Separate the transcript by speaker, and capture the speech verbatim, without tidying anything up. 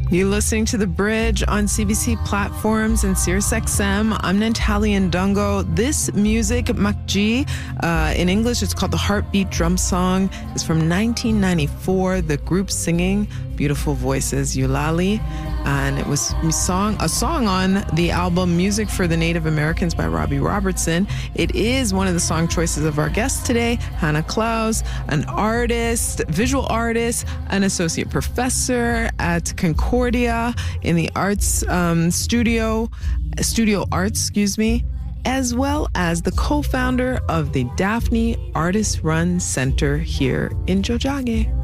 Speaker 1: You're listening to The Bridge on C B C platforms and SiriusXM. I'm Natalie Ndungo. This music, Makji, uh, in English, it's called the Heartbeat Drum Song. It's from nineteen ninety-four. The group singing, beautiful voices, Eulalie. And it was a song, a song on the album Music for the Native Americans by Robbie Robertson. It is one of the song choices of our guest today, Hannah Klaus, an artist, visual artist, an associate professor at Concordia in the arts um, studio, studio arts, excuse me, as well as the co-founder of the Daphne Artist Run Center here in Jojage.